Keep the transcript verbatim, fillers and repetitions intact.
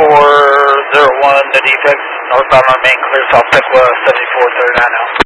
four zero one, the defect, northbound on main, clear south Piqua, seventy-four thirty-nine now.